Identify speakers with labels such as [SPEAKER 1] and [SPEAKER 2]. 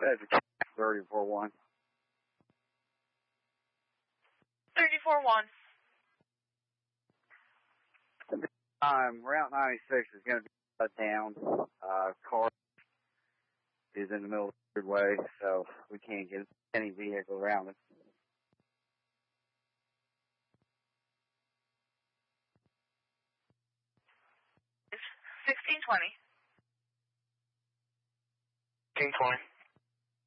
[SPEAKER 1] That's 34-1.
[SPEAKER 2] 34-1.
[SPEAKER 1] Route 96 is going to be shut down. Car is in the middle of the way, so we can't get any vehicle around it.
[SPEAKER 2] It's 1620.
[SPEAKER 3] 1620.